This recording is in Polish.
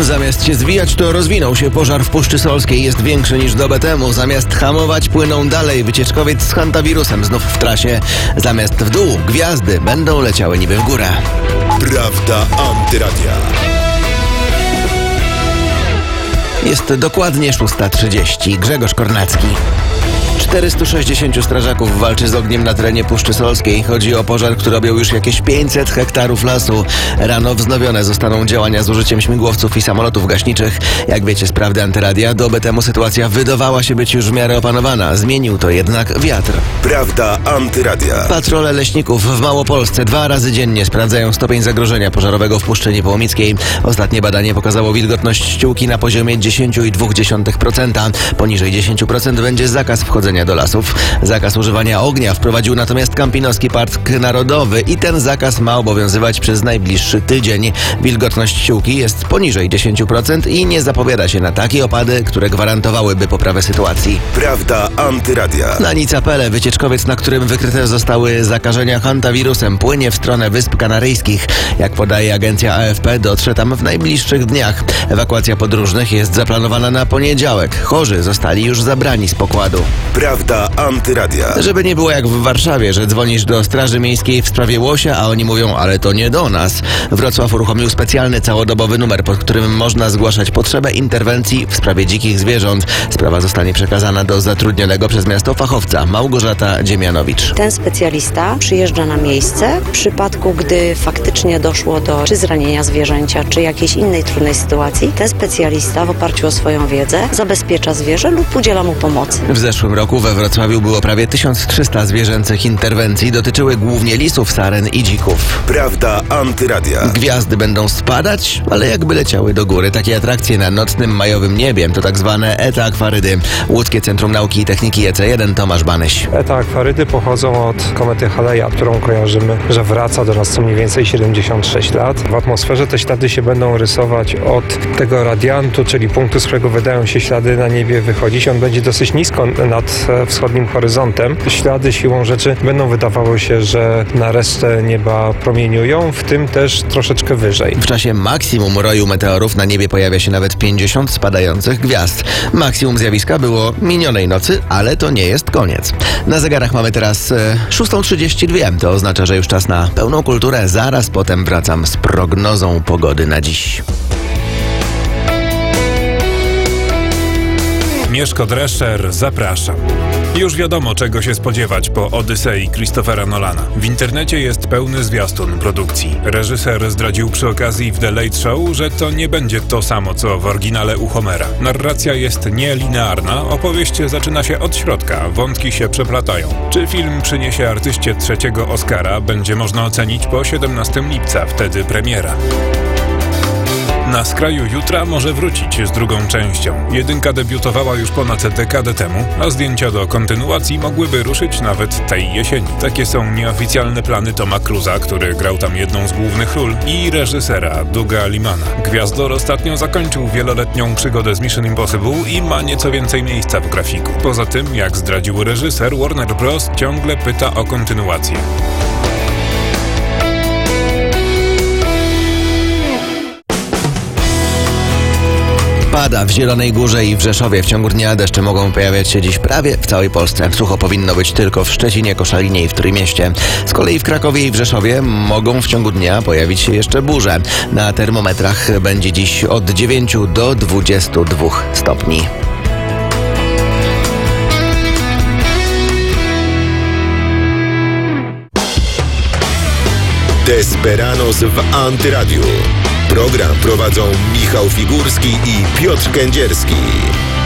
Zamiast się zwijać, to rozwinął się pożar w Puszczy Solskiej. Jest większy niż dobę temu. Zamiast hamować, płyną dalej. Wycieczkowiec z hantawirusem znów w trasie. Zamiast w dół, gwiazdy będą leciały niby w górę. Prawda Antyradia. Jest dokładnie 6:30. Grzegorz Kornacki. 460 strażaków walczy z ogniem na terenie Puszczy Solskiej. Chodzi o pożar, który objął już jakieś 500 hektarów lasu. Rano wznowione zostaną działania z użyciem śmigłowców i samolotów gaśniczych. Jak wiecie z Prawdy Antyradia, dobę temu sytuacja wydawała się być już w miarę opanowana. Zmienił to jednak wiatr. Prawda Antyradia. Patrole leśników w Małopolsce 2 razy dziennie sprawdzają stopień zagrożenia pożarowego w Puszczy Niepołomickiej. Ostatnie badanie pokazało wilgotność ściółki na poziomie 10,2%. Poniżej 10% będzie zakaz wchodzenia do lasów. Zakaz używania ognia wprowadził natomiast Kampinoski Park Narodowy i ten zakaz ma obowiązywać przez najbliższy tydzień. Wilgotność ściółki jest poniżej 10% i nie zapowiada się na takie opady, które gwarantowałyby poprawę sytuacji. Prawda Antyradia. Na Nicapele wycieczkowiec, na którym wykryte zostały zakażenia hantawirusem, płynie w stronę Wysp Kanaryjskich. Jak podaje agencja AFP, dotrze tam w najbliższych dniach. Ewakuacja podróżnych jest zaplanowana na poniedziałek. Chorzy zostali już zabrani z pokładu. Prawda Antyradia. Żeby nie było jak w Warszawie, że dzwonisz do Straży Miejskiej w sprawie łosia, a oni mówią, ale to nie do nas. Wrocław uruchomił specjalny całodobowy numer, pod którym można zgłaszać potrzebę interwencji w sprawie dzikich zwierząt. Sprawa zostanie przekazana do zatrudnionego przez miasto fachowca Małgorzata Dziemianowicz. Ten specjalista przyjeżdża na miejsce w przypadku, gdy faktycznie doszło do czy zranienia zwierzęcia, czy jakiejś innej trudnej sytuacji. Ten specjalista w oparciu o swoją wiedzę zabezpiecza zwierzę lub udziela mu pomocy. W zeszłym roku we Wrocławiu było prawie 1300 zwierzęcych interwencji. Dotyczyły głównie lisów, saren i dzików. Prawda Antyradia. Gwiazdy będą spadać, ale jakby leciały do góry. Takie atrakcje na nocnym majowym niebie to tak zwane ETA-akwarydy. Łódzkie Centrum Nauki i Techniki EC1, Tomasz Banyś. ETA-akwarydy pochodzą od komety Haleja, którą kojarzymy, że wraca do nas co mniej więcej 76 lat. W atmosferze te ślady się będą rysować od tego radiantu, czyli punktu, z którego wydają się ślady na niebie wychodzić. On będzie dosyć nisko nad wschodnim horyzontem. Ślady siłą rzeczy będą wydawało się, że na resztę nieba promieniują, w tym też troszeczkę wyżej. W czasie maksimum roju meteorów na niebie pojawia się nawet 50 spadających gwiazd. Maksimum zjawiska było minionej nocy, ale to nie jest koniec. Na zegarach mamy teraz 6:32. To oznacza, że już czas na pełną kulturę. Zaraz potem wracam z prognozą pogody na dziś. Mieszko Drescher, zapraszam. Już wiadomo, czego się spodziewać po Odysei Christophera Nolana. W internecie jest pełny zwiastun produkcji. Reżyser zdradził przy okazji w The Late Show, że to nie będzie to samo, co w oryginale u Homera. Narracja jest nielinearna, opowieść zaczyna się od środka, wątki się przeplatają. Czy film przyniesie artyście 3. Oscara, będzie można ocenić po 17 lipca, wtedy premiera. Na skraju jutra może wrócić z drugą częścią. Jedynka debiutowała już ponad dekadę temu, a zdjęcia do kontynuacji mogłyby ruszyć nawet tej jesieni. Takie są nieoficjalne plany Toma Cruise'a, który grał tam jedną z głównych ról, i reżysera Douga Limana. Gwiazdor ostatnio zakończył wieloletnią przygodę z Mission Impossible i ma nieco więcej miejsca w grafiku. Poza tym, jak zdradził reżyser, Warner Bros. Ciągle pyta o kontynuację. Pada w Zielonej Górze i w Rzeszowie. W ciągu dnia deszcze mogą pojawiać się dziś prawie w całej Polsce. Sucho powinno być tylko w Szczecinie, Koszalinie i w Trójmieście. Z kolei w Krakowie i w Rzeszowie mogą w ciągu dnia pojawić się jeszcze burze. Na termometrach będzie dziś od 9 do 22 stopni. Desperados w Antyradiu. Program prowadzą Michał Figurski i Piotr Kędzierski.